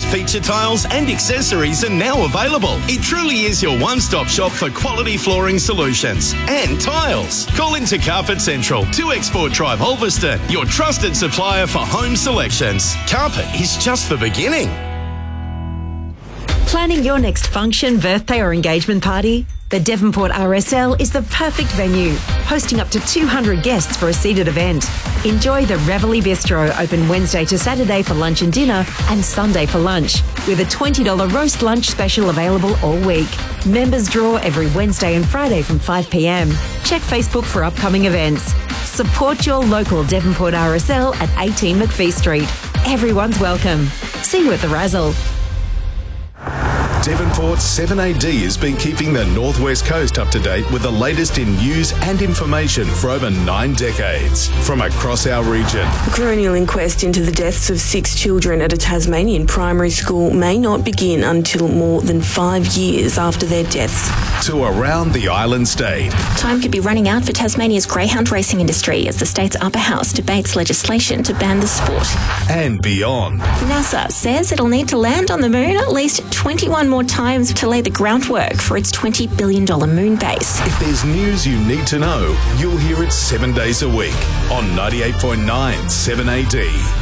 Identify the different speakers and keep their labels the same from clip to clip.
Speaker 1: feature tiles and accessories are now available. It truly is your one-stop shop for quality flooring solutions and tiles. Call into Carpet Central, 2 Export Drive, Ulverston, your trusted supplier for home selections. Carpet is just the beginning.
Speaker 2: Planning your next function, birthday or engagement party? The Devonport RSL is the perfect venue, hosting up to 200 guests for a seated event. Enjoy the Reveille Bistro, open Wednesday to Saturday for lunch and dinner and Sunday for lunch, with a $20 roast lunch special available all week. Members draw every Wednesday and Friday from 5 p.m. Check Facebook for upcoming events. Support your local Devonport RSL at 18 McPhee Street. Everyone's welcome. See you at the Razzle.
Speaker 1: Devonport's 7AD has been keeping the Northwest Coast up to date with the latest in news and information for over 9 decades from across our region.
Speaker 3: A coronial inquest into the deaths of 6 children at a Tasmanian primary school may not begin until more than 5 years after their deaths.
Speaker 1: To around the island state.
Speaker 4: Time could be running out for Tasmania's greyhound racing industry as the state's upper house debates legislation to ban the sport.
Speaker 1: And beyond.
Speaker 4: NASA says it'll need to land on the moon at least 21 more times to lay the groundwork for its $20 billion moon base.
Speaker 1: If there's news you need to know, you'll hear it 7 days a week on 98.9 7AD.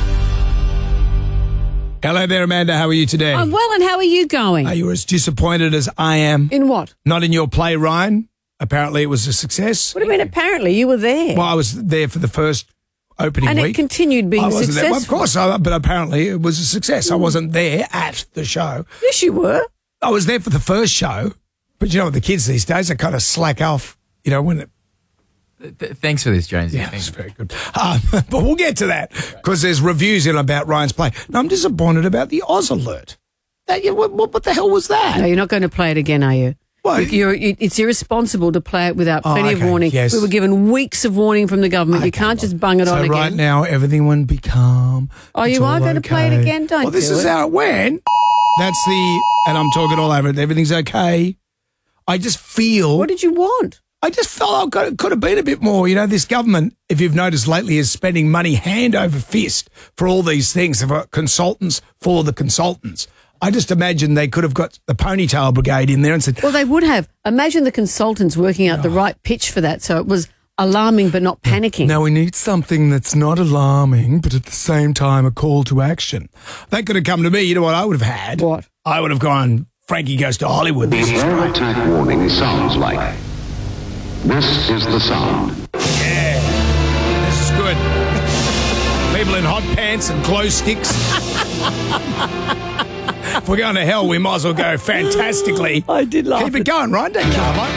Speaker 5: Hello there, Amanda. How are you today?
Speaker 6: I'm well, and how are you going?
Speaker 5: Are you as disappointed as I am?
Speaker 6: In what?
Speaker 5: Not in your play, Ryan. Apparently it was a success.
Speaker 6: What do you mean, apparently? You were there.
Speaker 5: Well, I was there for the first opening
Speaker 6: and
Speaker 5: week.
Speaker 6: And it continued being
Speaker 5: successful.
Speaker 6: successful.
Speaker 5: Well, of course, but apparently it was a success. I wasn't there at the show.
Speaker 6: Yes, you were.
Speaker 5: I was there for the first show, but you know what, the kids these days, they kind of slack off, you know, when it...
Speaker 7: Thanks for this, Jonesy.
Speaker 5: Yeah, that's very good. But we'll get to that because there's reviews in about Ryan's play. No, I'm disappointed about the Oz Alert. What the hell was that?
Speaker 6: No, you're not going to play it again, are you?
Speaker 5: Well,
Speaker 6: it's irresponsible to play it without plenty of warning.
Speaker 5: Yes.
Speaker 6: We were given weeks of warning from the government. You can't just bung it on again.
Speaker 5: So right now, everything will be calm.
Speaker 6: Oh, you are going to play it again? Don't
Speaker 5: this is how it went. That's and I'm talking all over it. Everything's okay. I just feel...
Speaker 6: What did you want?
Speaker 5: I just felt it could have been a bit more. You know, this government, if you've noticed lately, is spending money hand over fist for all these things, for consultants for the consultants. I just imagine they could have got the ponytail brigade in there and said...
Speaker 6: Well, they would have. Imagine the consultants working out the right pitch for that so it was alarming but not panicking.
Speaker 5: Now, we need something that's not alarming but at the same time a call to action. That could have come to me. You know what I would have had?
Speaker 6: What?
Speaker 5: I would have gone, Frankie Goes to Hollywood.
Speaker 8: The air attack warning sounds like... This is the sound.
Speaker 5: Yeah, this is good. People in hot pants and glow sticks. If we're going to hell, we might as well go fantastically.
Speaker 6: I did laugh.
Speaker 5: Keep it going, right? Don't kill it,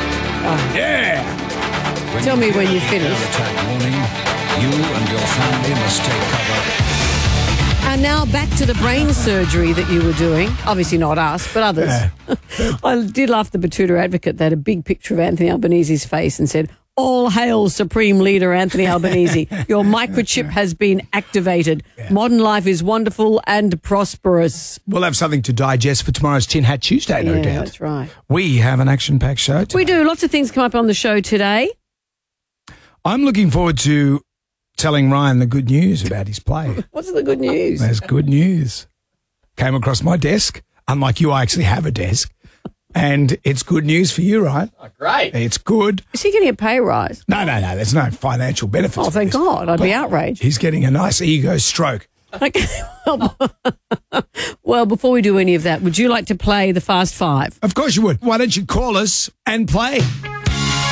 Speaker 5: Yeah.
Speaker 6: Tell me when you finish.
Speaker 9: Attack warning. You and your family must take cover.
Speaker 6: And now back to the brain surgery that you were doing. Obviously not us, but others. Yeah. I did laugh at the Batuta Advocate. They had a big picture of Anthony Albanese's face and said, "All hail Supreme Leader Anthony Albanese. Your microchip has been activated. Yeah. Modern life is wonderful and prosperous."
Speaker 5: We'll have something to digest for tomorrow's Tin Hat Tuesday, no doubt.
Speaker 6: That's right.
Speaker 5: We have an action-packed show today.
Speaker 6: We do. Lots of things come up on the show today.
Speaker 5: I'm looking forward to telling Ryan the good news about his play.
Speaker 6: What's the good news?
Speaker 5: There's good news. Came across my desk. Unlike you, I actually have a desk. And it's good news for you, Ryan.
Speaker 7: Oh, great.
Speaker 5: It's good.
Speaker 6: Is he getting a pay rise?
Speaker 5: No. There's no financial benefits.
Speaker 6: Oh, thank God. I'd be outraged.
Speaker 5: He's getting a nice ego stroke.
Speaker 6: Okay. Well, before we do any of that, would you like to play the Fast Five?
Speaker 5: Of course you would. Why don't you call us and play?